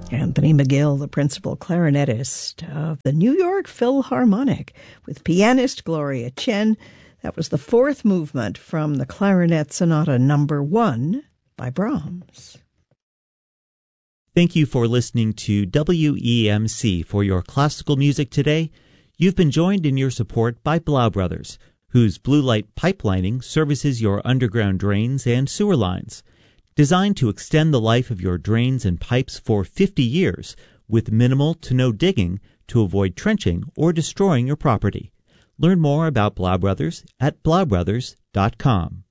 Anthony McGill, the principal clarinetist of the New York Philharmonic, with pianist Gloria Chen. That was the fourth movement from the Clarinet Sonata No. 1 by Brahms. Thank you for listening to WEMC for your classical music today. You've been joined in your support by Blau Brothers, whose blue light pipelining services your underground drains and sewer lines. Designed to extend the life of your drains and pipes for 50 years with minimal to no digging to avoid trenching or destroying your property. Learn more about Blau Brothers at blaubrothers.com.